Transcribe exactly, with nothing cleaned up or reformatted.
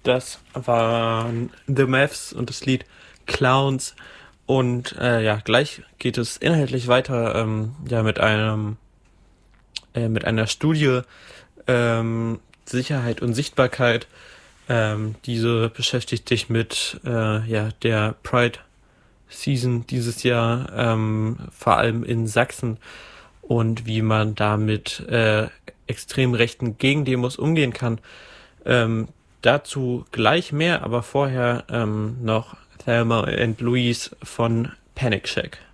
Das waren The Mavs und das Lied Clowns. Und äh, ja, gleich geht es inhaltlich weiter ähm, ja, mit einem äh, mit einer Studie ähm, Sicherheit und Sichtbarkeit. Ähm, diese beschäftigt sich mit äh, ja, der Pride Season dieses Jahr, ähm, vor allem in Sachsen, und wie man da mit äh, extrem rechten Gegendemos umgehen kann. Ähm, dazu gleich mehr, aber vorher ähm, noch Thelma and Louise von Panic Shack.